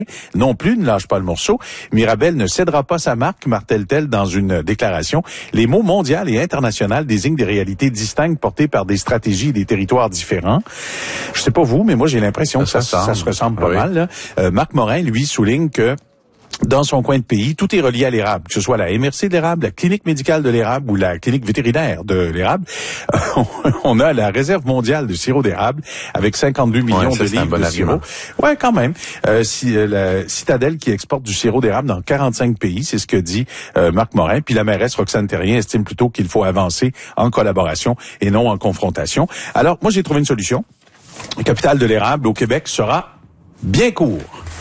non plus ne lâche pas le morceau. Mirabel ne cédera pas sa marque, martèle-t-elle dans une déclaration. Les mots mondial et international désignent des réalités distinctes portées par des stratégies et des territoires différents. Je sais pas vous, mais moi j'ai l'impression que ça se ressemble pas mal. Là. Marc Morin, lui, souligne que dans son coin de pays, tout est relié à l'érable, que ce soit la MRC de l'érable, la clinique médicale de l'érable ou la clinique vétérinaire de l'érable. On a la réserve mondiale de sirop d'érable avec 52 millions de livres de sirop. Ouais, quand même. La Citadelle qui exporte du sirop d'érable dans 45 pays, c'est ce que dit Marc Morin. Puis la mairesse Roxane Terrien estime plutôt qu'il faut avancer en collaboration et non en confrontation. Alors, moi, j'ai trouvé une solution. La capitale de l'érable au Québec sera bien court.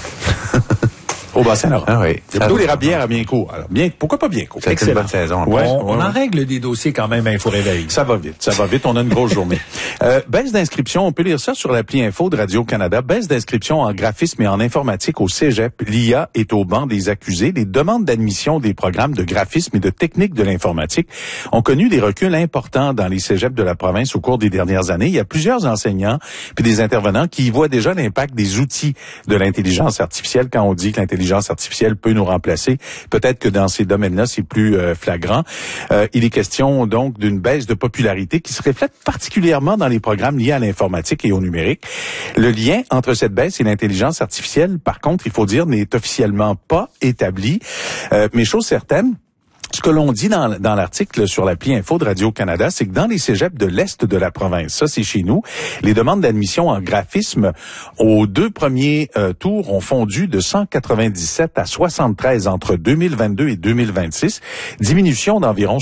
Au Bas-Saint-Laurent. Ah oui. C'est plutôt l'érablière à bien court. Alors, pourquoi pas bien court? C'est une bonne saison. Ouais, on en règle des dossiers quand même à Info Réveil. Ça va vite. On a une grosse journée. Baisse d'inscription, on peut lire ça sur l'appli Info de Radio-Canada. Baisse d'inscription en graphisme et en informatique au Cégep. L'IA est au banc des accusés. Les demandes d'admission des programmes de graphisme et de technique de l'informatique ont connu des reculs importants dans les cégeps de la province au cours des dernières années. Il y a plusieurs enseignants puis des intervenants qui y voient déjà l'impact des outils de l'intelligence artificielle quand on dit que l'intelligence artificielle peut nous remplacer. Peut-être que dans ces domaines-là, c'est plus flagrant. Il est question donc d'une baisse de popularité qui se reflète particulièrement dans les programmes liés à l'informatique et au numérique. Le lien entre cette baisse et l'intelligence artificielle, par contre, il faut dire, n'est officiellement pas établi. Mais chose certaine, ce que l'on dit dans l'article sur l'appli Info de Radio-Canada, c'est que dans les cégeps de l'Est de la province, ça c'est chez nous, les demandes d'admission en graphisme aux deux premiers tours ont fondu de 197 à 73 entre 2022 et 2026, diminution d'environ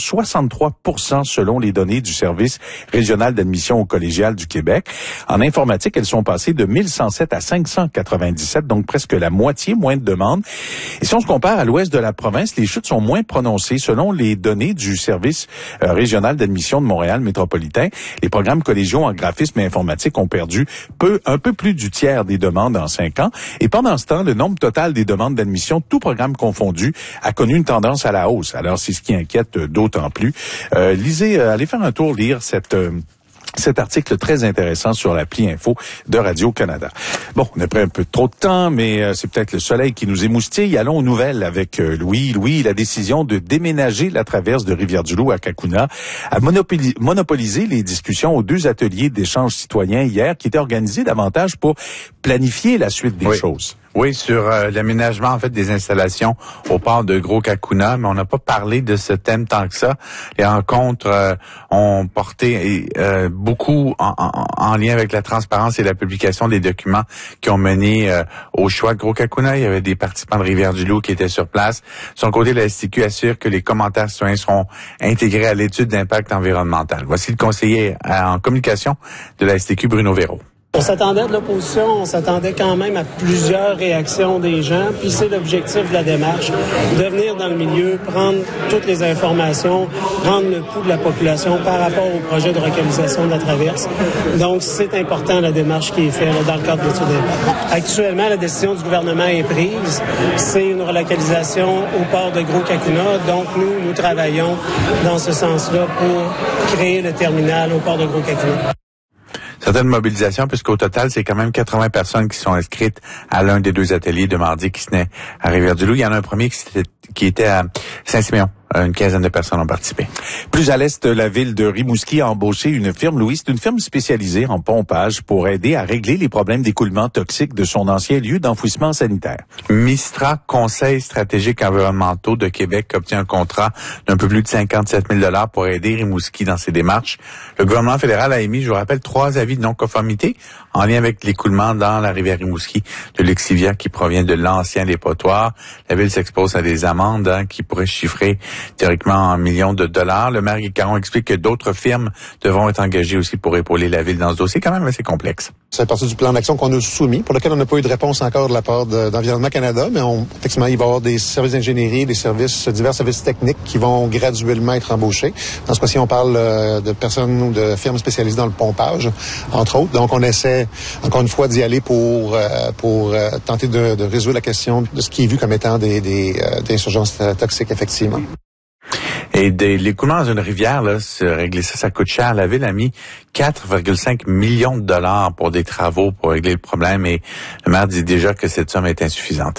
63% selon les données du Service régional d'admission au collégial du Québec. En informatique, elles sont passées de 1107 à 597, donc presque la moitié moins de demandes. Et si on se compare à l'ouest de la province, les chutes sont moins prononcées. Selon les données du Service régional d'admission de Montréal métropolitain, les programmes collégiaux en graphisme et informatique ont perdu un peu plus du tiers des demandes en 5 ans. Et pendant ce temps, le nombre total des demandes d'admission, tout programme confondu, a connu une tendance à la hausse. Alors, c'est ce qui inquiète d'autant plus. Allez faire un tour, lire cet article très intéressant sur l'appli Info de Radio-Canada. Bon, on a pris un peu trop de temps, mais c'est peut-être le soleil qui nous émoustille. Allons aux nouvelles avec Louis. Louis, la décision de déménager la traverse de Rivière-du-Loup à Cacouna a monopolisé les discussions aux deux ateliers d'échange citoyen hier qui étaient organisés davantage pour planifier la suite des choses. Oui, sur l'aménagement en fait des installations au port de Gros-Cacouna, mais on n'a pas parlé de ce thème tant que ça. Les rencontres ont porté beaucoup en lien avec la transparence et la publication des documents qui ont mené au choix de Gros-Cacouna. Il y avait des participants de Rivière-du-Loup qui étaient sur place. De son côté, la STQ assure que les commentaires citoyens seront intégrés à l'étude d'impact environnemental. Voici le conseiller en communication de la STQ, Bruno Véraud. On s'attendait de l'opposition, on s'attendait quand même à plusieurs réactions des gens, puis c'est l'objectif de la démarche, de venir dans le milieu, prendre toutes les informations, prendre le pouls de la population par rapport au projet de relocalisation de la traverse. Donc, c'est important la démarche qui est faite dans le cadre de l'étude d'impact. Actuellement, la décision du gouvernement est prise. C'est une relocalisation au port de Gros-Cacouna. Donc, nous travaillons dans ce sens-là pour créer le terminal au port de Gros-Cacouna. Certaines mobilisations, puisqu'au total, c'est quand même 80 personnes qui sont inscrites à l'un des deux ateliers de mardi qui se naît à Rivière-du-Loup. Il y en a un premier qui était à Saint-Siméon. Une quinzaine de personnes ont participé. Plus à l'est, la ville de Rimouski a embauché une firme, Louis, c'est une firme spécialisée en pompage pour aider à régler les problèmes d'écoulement toxique de son ancien lieu d'enfouissement sanitaire. Mistra, Conseil stratégique environnementaux de Québec, obtient un contrat d'un peu plus de 57 000 $ pour aider Rimouski dans ses démarches. Le gouvernement fédéral a émis, je vous rappelle, 3 avis de non-conformité en lien avec l'écoulement dans la rivière Rimouski de l'exivia qui provient de l'ancien dépotoir. La ville s'expose à des amendes qui pourraient chiffrer théoriquement en millions de dollars. Le maire Guy Caron explique que d'autres firmes devront être engagées aussi pour épauler la ville dans ce dossier quand même assez complexe. C'est partie du plan d'action qu'on a soumis, pour lequel on n'a pas eu de réponse encore de la part d'Environnement Canada, mais effectivement, il va y avoir des services d'ingénierie, divers services techniques qui vont graduellement être embauchés. Dans ce cas-ci, on parle de personnes ou de firmes spécialisées dans le pompage, entre autres. Donc, on essaie, encore une fois, d'y aller pour tenter de résoudre la question de ce qui est vu comme étant des insurgences toxiques, effectivement. Et l'écoulement dans une rivière, là, se régler ça coûte cher. La ville a mis 4,5 millions de dollars pour des travaux pour régler le problème et le maire dit déjà que cette somme est insuffisante.